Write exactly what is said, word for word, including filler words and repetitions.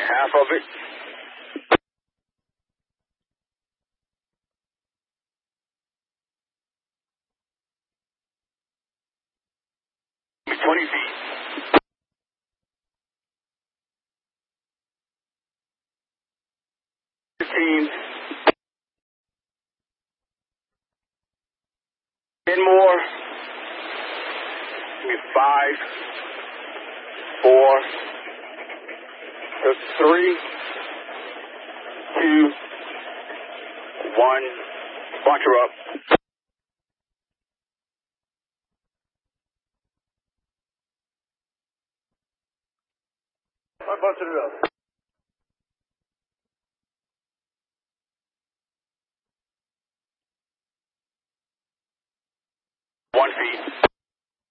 Half of it. twenty feet. fifteen. ten more. Give me five. Four. Three. Two. One. Launch her up. I busted it up.